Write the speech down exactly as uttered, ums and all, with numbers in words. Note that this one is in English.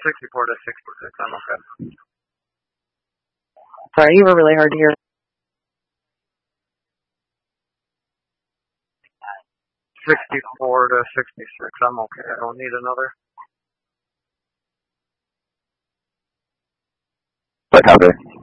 sixty-four to sixty-six, I'm okay. Sorry, you were really hard to hear. sixty-four to sixty-six, I'm okay. I don't need another. But copy.